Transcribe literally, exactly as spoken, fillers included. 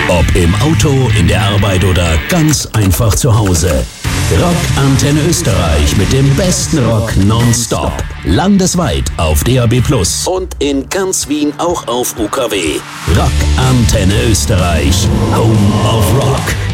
Ob im Auto, in der Arbeit oder ganz einfach zu Hause. Rock Antenne Österreich mit dem besten Rock nonstop. Landesweit auf D A B plus und in ganz Wien auch auf U K W. Rock Antenne Österreich. Home of Rock.